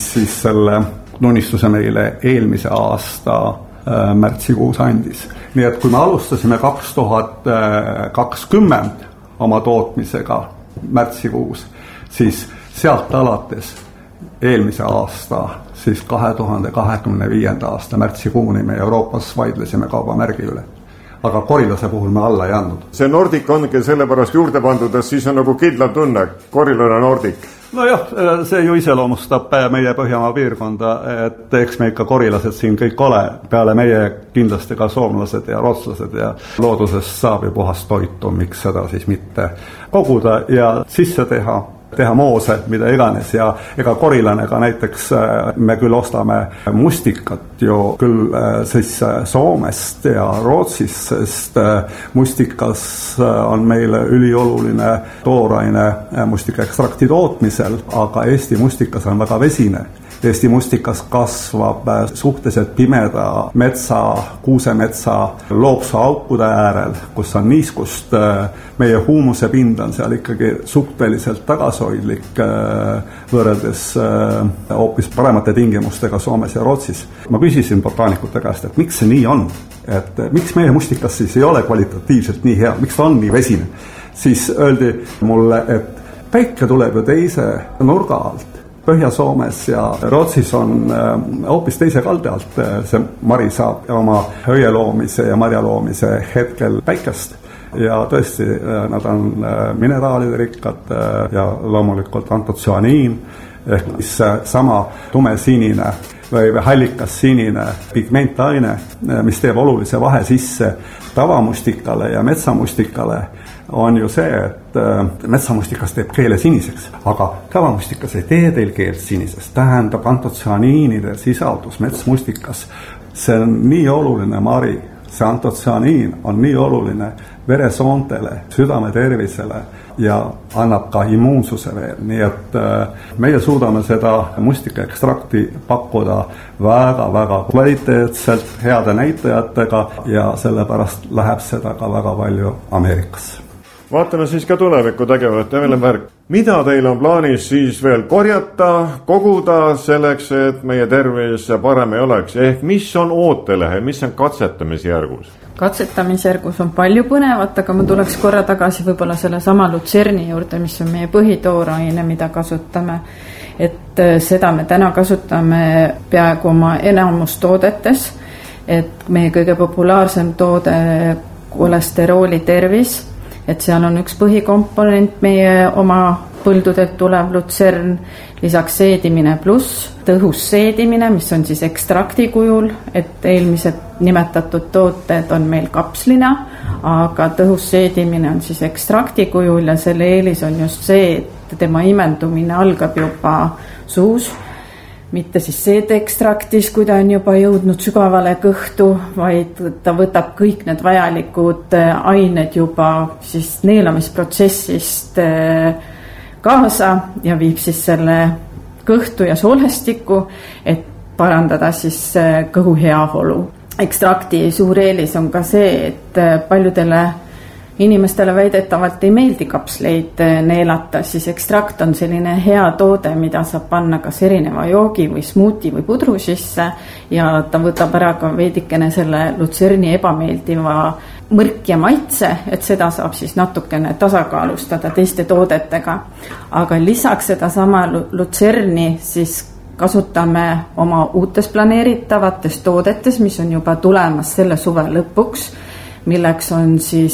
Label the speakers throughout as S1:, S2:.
S1: mis siis selle tunnistuse meile eelmise aasta märtsikuus andis. Nii et kui me alustasime 2020 oma tootmisega märtsikuus, siis sealt alates eelmise aasta, siis 2025. aasta märtsikuuni me Euroopas vaidlesime kaubamärgi üle. Aga Korilase puhul me alla ei andnud.
S2: See Nordic ongi sellepärast juurde pandud, et siis on nagu kindlam tunne, Korilane Nordic.
S1: Nojah, see ju iseloomustab meie Põhjamaa piirkonda, et eks me ikka korilased siin kõik ole. Peale meie kindlasti ka soomlased ja rootslased ja loodusest saab ju puhast toitu, miks seda siis mitte koguda ja sisse teha moose, mida iganes ja ega Korilanega näiteks me küll ostame mustikat ju küll siis Soomest ja Rootsist, sest mustikas on meile ülioluline tooraine mustikaekstrakti tootmisel, aga Eesti mustikas on väga vesine. Eesti mustikas kasvab suhteliselt pimeda metsa, kuusemetsa loopsuaukude äärel, kus on niiskust. Meie huumuse pind on seal ikkagi suhteliselt tagasoidlik võrreldes hoopis paremate tingimustega Soomes ja Rootsis. Ma küsisin botaanikute käest, et miks see nii on? Et miks meie mustikas siis ei ole kvalitatiivselt nii hea? Miks ta on nii vesine? Siis öeldi mulle, et päike tuleb ju teise nurga alt. Põhja-Soomes ja Rootsis on hoopis teise kalde alt see mari saab oma höieloomise ja marjaloomise hetkel päikest. Ja tõesti, nad on mineraalide rikkad ja loomulikult antotsianiin, ehk sama tumesinine või hallikas sinine pigmentaine, mis teeb olulise vahe sisse tavamustikale ja metsamustikale, on ju see, et metsamustikas teeb keele siniseks, aga tavamustikas ei tee teil keelt siniseks. Tähendab antotsianiinide sisaldus metsmustikas. See on nii oluline mari, see antotsianiin on nii oluline veresoontele, südame tervisele ja annab ka immuunsuse veel. Nii et meie suudame seda mustikaekstrakti pakkuda väga-väga kvaliteetselt, heade näitajatega ja sellepärast läheb seda ka väga palju Ameerikasse.
S2: Vaatame siis ka tulevikku tegevat. Evelenberg, mida teil on plaanis siis veel korjata, koguda selleks, et meie tervis parem ei oleks? Ehk mis on ootelehel, mis on katsetamisjärgus?
S3: Katsetamisjärgus on palju põnevat, aga ma tuleks korra tagasi võib-olla selle sama lutserni juurde, mis on meie põhitooraine, mida kasutame. Et seda me täna kasutame peaaegu oma enamustoodetes, et meie kõige populaarsem toode kolesterooli tervis, et seal on üks põhikomponent meie oma põldudelt tulev lutsern, lisaks seedimine pluss tõhus seedimine, mis on siis ekstrakti kujul, et eelmised nimetatud tooted on meil kapslina, aga tõhus seedimine on siis ekstrakti kujul ja selle eelis on just see, et tema imendumine algab juba suus, mitte siis seedeekstraktis, kui ta on juba jõudnud sügavale kõhtu, vaid ta võtab kõik need vajalikud ained juba siis neelamisprotsessist kaasa ja viib siis selle kõhtu ja soolestikku, et parandada siis kõhu heaolu. Ekstrakti suur eelis on ka see, et paljudele inimestele väidetavalt ei meeldi kapsleid neelata, siis ekstrakt on selline hea toode, mida saab panna kas erineva joogi või smuuti või pudru sisse ja ta võtab ära ka veidikene selle lutserni ebameeldiva mõrk ja maitse, et seda saab siis natukene tasakaalustada teiste toodetega. Aga lisaks seda sama lutserni siis kasutame oma uutes planeeritavates toodetes, mis on juba tulemas selle suve lõpuks, milleks on siis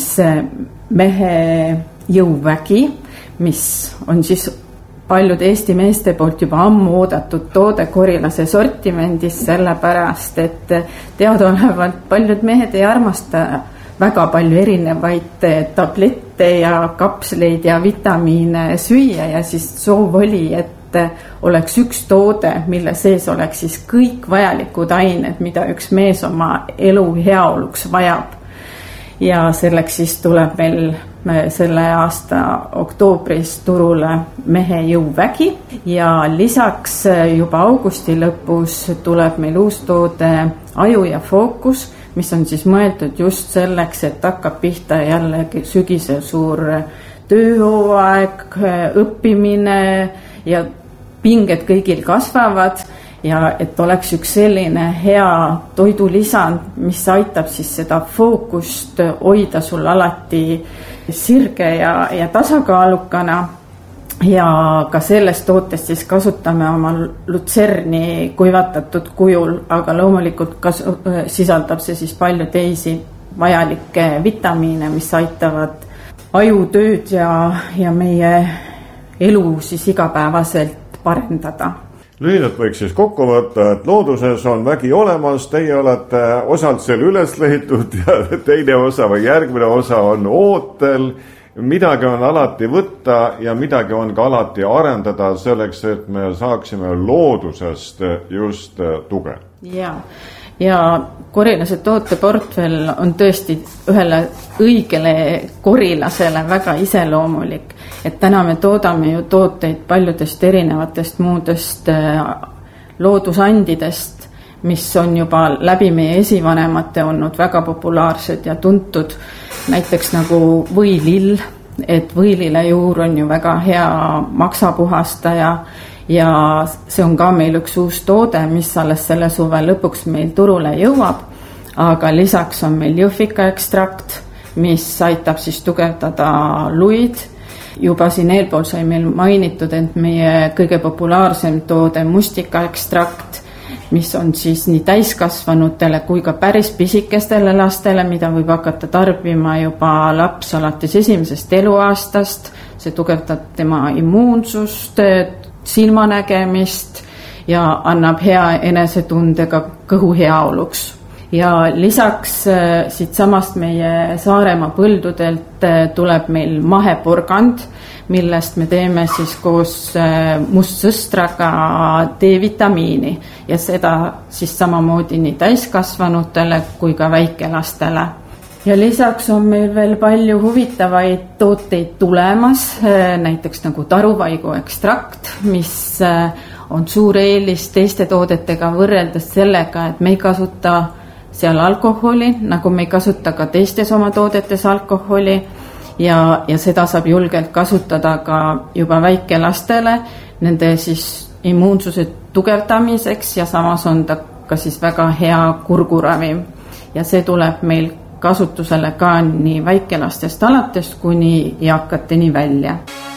S3: mehe jõuvägi, mis on siis paljude Eesti meeste poolt juba ammu oodatud toode Korilase sortimendis, sellepärast et teadaolevalt paljud mehed ei armasta väga palju erinevaid tablette ja kapsleid ja vitamiine süüa ja siis soov oli, et oleks üks toode, mille sees oleks siis kõik vajalikud ained, mida üks mees oma elu heaoluks vajab. Ja selleks siis tuleb meil selle aasta oktoobris turule mehe jõuvägi ja lisaks juba augusti lõpus tuleb meil uus toode aju ja fookus, mis on siis mõeldud just selleks, et hakkab pihta jällegi sügisel suur tööhooaeg, õppimine ja pinged kõigil kasvavad ja et oleks üks selline hea toidulisand, mis aitab siis seda fookust hoida sul alati sirge ja tasakaalukana. Ja ka sellest tootest siis kasutame oma lutserni kuivatatud kujul, aga loomulikult sisaldab see siis palju teisi vajalikke vitamiine, mis aitavad ajutööd ja meie elu siis igapäevaselt parendada.
S2: Lühidalt võiks siis kokku võtta, et looduses on vägi olemas, teie olete osalt seal üles leitud ja teine osa või järgmine osa on ootel. Midagi on alati võtta ja midagi on ka alati arendada selleks, et me saaksime loodusest just tuge.
S3: Ja korilase tooteportfell on tõesti ühele õigele korilasele väga iseloomulik. Et täna me toodame ju tooteid paljudest erinevatest muudest loodusandidest, mis on juba läbi meie esivanemate olnud väga populaarsed ja tuntud. Näiteks nagu võilill, et võilile juur on ju väga hea maksapuhastaja ja see on ka meil üks uus toode, mis alles selle suve lõpuks meil turule jõuab, aga lisaks on meil jõhvika ekstrakt, mis aitab siis tugevdada luid. Juba siin eelpool sai meil mainitud, et meie kõige populaarsem toode mustika ekstrakt, mis on siis nii täiskasvanutele kui ka päris pisikestele lastele, mida võib hakata tarbima juba laps alates 1. eluaastast. See tugevdab tema immuunsust, silmanägemist ja annab hea enesetundega kõhu heaoluks. Ja lisaks siit samast meie Saaremaa põldudelt tuleb meil maheporgand, millest me teeme siis koos mustsõstraga D-vitamiini ja seda siis samamoodi nii täiskasvanutele kui ka väikelastele. Ja lisaks on meil veel palju huvitavaid tooteid tulemas, näiteks nagu taruvaigu ekstrakt, mis on suur eelis teiste toodetega võrreldes sellega, et me ei kasuta seal alkoholi, nagu me ei kasuta ka teistes oma toodetes alkoholi ja seda saab julgelt kasutada ka juba väikelastele, nende siis immuunsuse tugevdamiseks ja samas on ta ka siis väga hea kurguravim ja see tuleb meil kasutusele ka nii väikelastest alates kuni eakateni välja.